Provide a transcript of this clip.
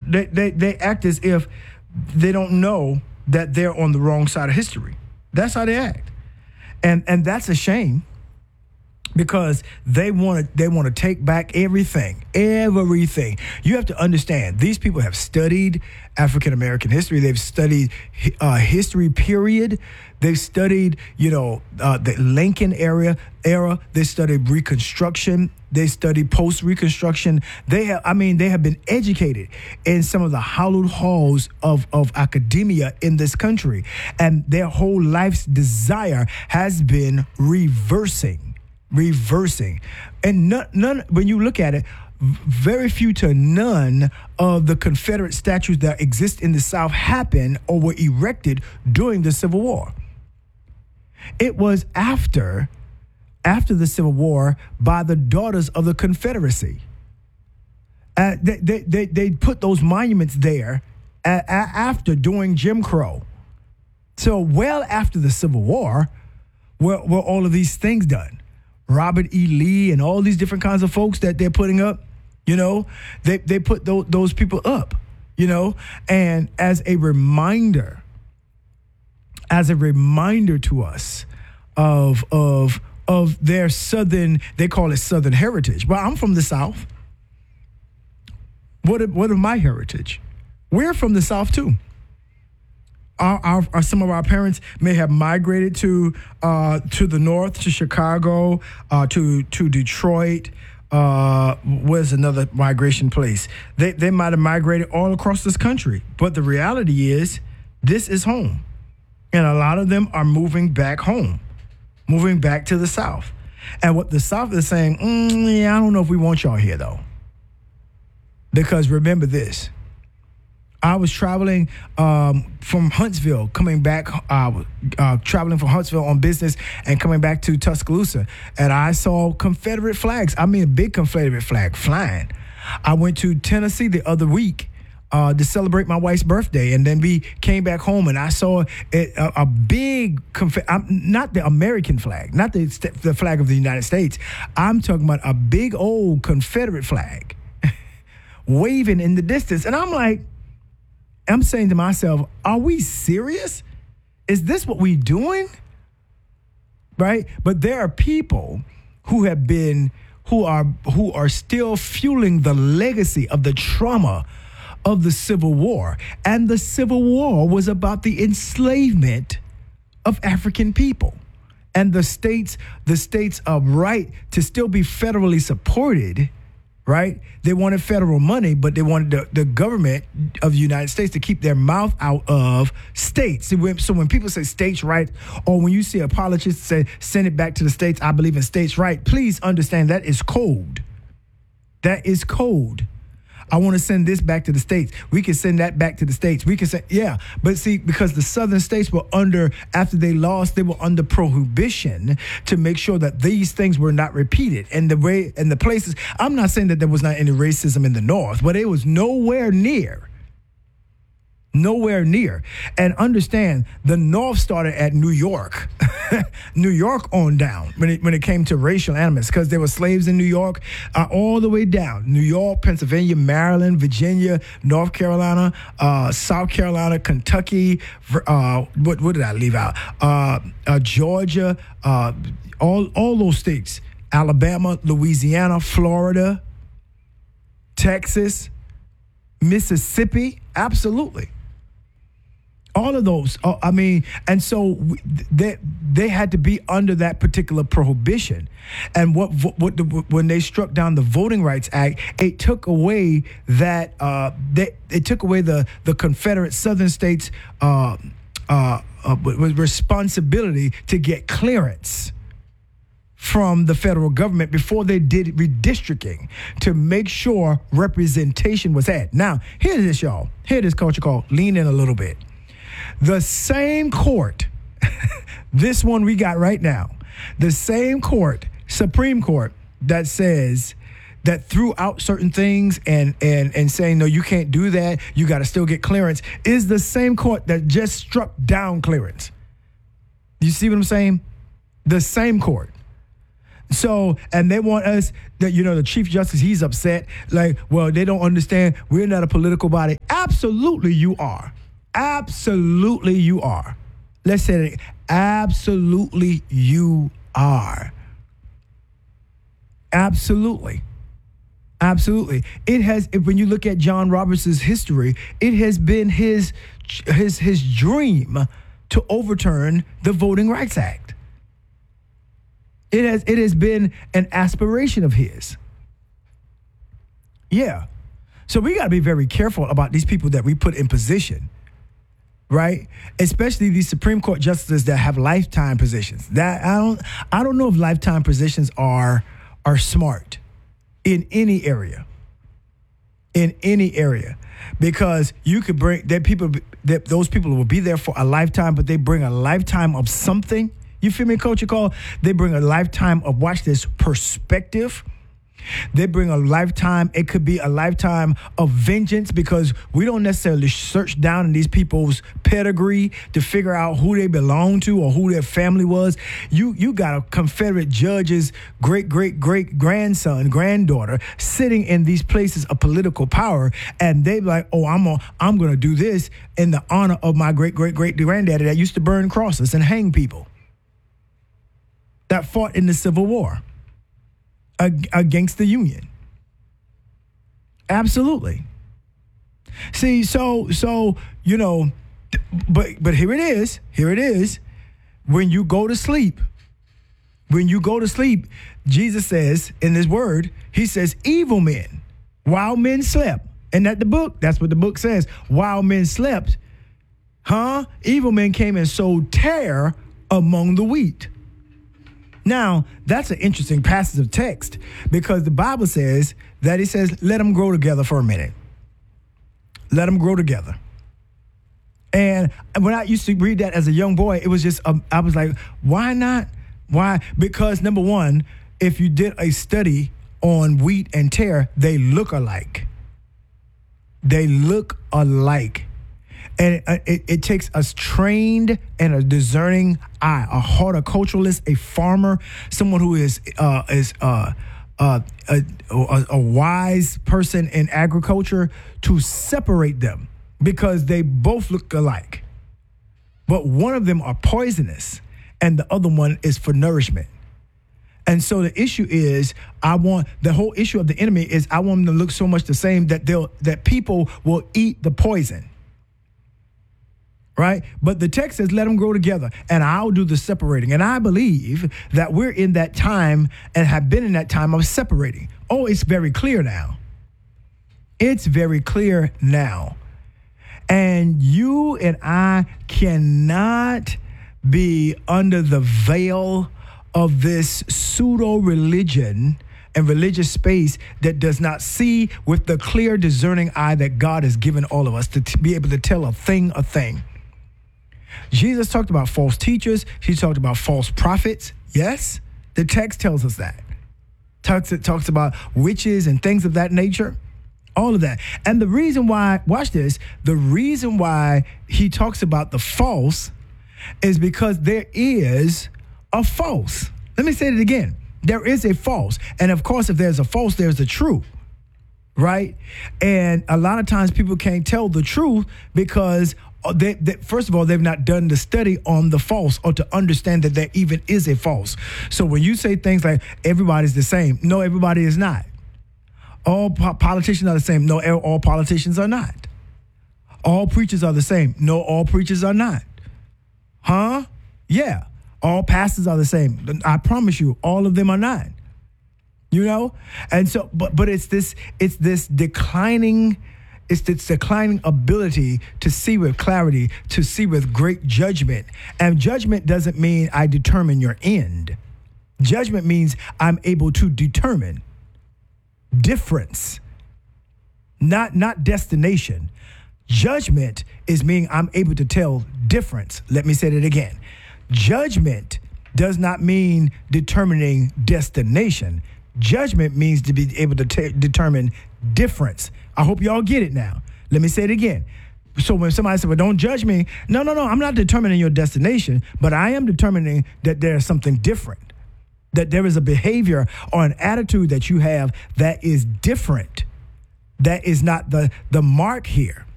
they act as if they don't know that they're on the wrong side of history. That's how they act. And that's a shame, because they want to take back everything. You have to understand, these people have studied African American history. They've studied history period. They've studied, the Lincoln era. They studied Reconstruction. They studied post-Reconstruction. They have been educated in some of the hallowed halls of academia in this country, and their whole life's desire has been reversing. And none, when you look at it, very few to none of the Confederate statues that exist in the South happened or were erected during the Civil War. It was after the Civil War by the Daughters of the Confederacy. They put those monuments there after, during Jim Crow. So well after the Civil War were all of these things done. Robert E. Lee and all these different kinds of folks that they're putting up, they put those people up, and as a reminder to us of their Southern, they call it Southern heritage. Well, I'm from the South. What of my heritage? We're from the South too. Some of our parents may have migrated to the north, to Chicago, to Detroit. Where's another migration place? They might have migrated all across this country. But the reality is, this is home. And a lot of them are moving back home, moving back to the South. And what the South is saying, I don't know if we want y'all here, though. Because remember this. I was traveling from Huntsville, coming back, traveling from Huntsville on business and coming back to Tuscaloosa. And I saw Confederate flags. I mean, a big Confederate flag flying. I went to Tennessee the other week to celebrate my wife's birthday. And then we came back home and I saw a big, not the American flag, not the flag of the United States. I'm talking about a big old Confederate flag waving in the distance. And I'm saying to myself, are we serious? Is this what we're doing? Right? But there are people who are still fueling the legacy of the trauma of the Civil War. And the Civil War was about the enslavement of African people. And the states' right to still be federally supported. Right? They wanted federal money, but they wanted the government of the United States to keep their mouth out of states. So when people say states' right, or when you see a politician say, send it back to the states, I believe in states' right, please understand that is code. That is code. I want to send this back to the states. We can send that back to the states. We can say, yeah. But see, because the southern states were after they lost, they were under prohibition to make sure that these things were not repeated. And the places, I'm not saying that there was not any racism in the North, but it was nowhere near. Nowhere near. And understand, the North started at New York. New York on down when it came to racial animus, because there were slaves in New York all the way down. New York, Pennsylvania, Maryland, Virginia, North Carolina, South Carolina, Kentucky. What did I leave out? Georgia, all those states. Alabama, Louisiana, Florida, Texas, Mississippi. Absolutely. All of those, and so they had to be under that particular prohibition. And when they struck down the Voting Rights Act, it took away that it took away the Confederate Southern states' responsibility to get clearance from the federal government before they did redistricting to make sure representation was had. Now, here it is, y'all. Here it is, Culture Call. Lean in a little bit. The same court, this one we got right now, the same court, Supreme Court, that says that threw out certain things and saying, no, you can't do that, you got to still get clearance, is the same court that just struck down clearance. You see what I'm saying? The same court. So, and they want us that, the Chief Justice, he's upset. Like, well, they don't understand. We're not a political body. Absolutely, you are. Absolutely, you are. Let's say it. Absolutely, you are. Absolutely. Absolutely. It has, when you look at John Roberts' history, it has been his dream to overturn the Voting Rights Act. It has been an aspiration of his. Yeah. So we got to be very careful about these people that we put in position, right? Especially these Supreme Court justices that have lifetime positions. That I don't know if lifetime positions are smart in any area. In any area. Because you could bring those people will be there for a lifetime, but they bring a lifetime of something. You feel me, Coach Call? They bring a lifetime of, watch this, perspective. They bring a lifetime. It could be a lifetime of vengeance, because we don't necessarily search down in these people's pedigree to figure out who they belong to or who their family was. You got a Confederate judge's great-great-great-grandson, granddaughter sitting in these places of political power, and they be like, oh, I'm going to do this in the honor of my great-great-great-granddaddy that used to burn crosses and hang people, that fought in the Civil War against the Union. Absolutely. See, so but here it is. When you go to sleep, Jesus says in his word, he says, evil men, while men slept. And that's what the book says. While men slept, evil men came and sowed tare among the wheat. Now, that's an interesting passage of text, because the Bible says that it says, let them grow together for a minute. Let them grow together. And when I used to read that as a young boy, it was just, I was like, why not? Why? Because number one, if you did a study on wheat and tare, they look alike. They look alike. And it takes a trained and a discerning eye, a horticulturalist, a farmer, someone who is a wise person in agriculture, to separate them, because they both look alike. But one of them are poisonous and the other one is for nourishment. And so the issue is, the whole issue of the enemy is, I want them to look so much the same that people will eat the poison. Right? But the text says, let them grow together and I'll do the separating. And I believe that we're in that time and have been in that time of separating. Oh, it's very clear now. It's very clear now. And you and I cannot be under the veil of this pseudo-religion and religious space that does not see with the clear discerning eye that God has given all of us to be able to tell a thing. Jesus talked about false teachers. He talked about false prophets. Yes, the text tells us that. Talks about witches and things of that nature. All of that. And the reason why, watch this, the reason why he talks about the false is because there is a false. Let me say it again. There is a false. And of course, if there's a false, there's a true. Right? And a lot of times people can't tell the truth because they, first of all, they've not done the study on the false, or to understand that there even is a false. So when you say things like everybody's the same, no, everybody is not. All politicians are the same. No, all politicians are not. All preachers are the same. No, all preachers are not. Huh? Yeah. All pastors are the same. I promise you, all of them are not. You know? And so, but it's this declining ability to see with clarity, to see with great judgment. And judgment doesn't mean I determine your end. Judgment means I'm able to determine difference, not destination. Judgment is meaning I'm able to tell difference. Let me say that again. Judgment does not mean determining destination. Judgment means to be able to determine difference. I hope y'all get it now. Let me say it again. So when somebody said, well, don't judge me. No. I'm not determining your destination, but I am determining that there's something different. that there is a behavior or an attitude that you have that is different. That is not the mark here.